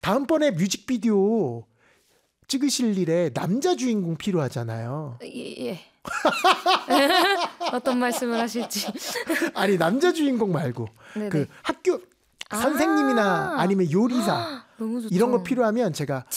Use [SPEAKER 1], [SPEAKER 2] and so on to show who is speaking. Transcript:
[SPEAKER 1] 다음번에 뮤직비디오 찍으실 일에 남자 주인공 필요하잖아요.
[SPEAKER 2] 예. 어떤 말씀을 하실지.
[SPEAKER 1] 아니 남자 주인공 말고
[SPEAKER 2] 네네.
[SPEAKER 1] 그 학교 선생님이나 아니면 요리사
[SPEAKER 2] 너무 좋죠.
[SPEAKER 1] 이런 거 필요하면 제가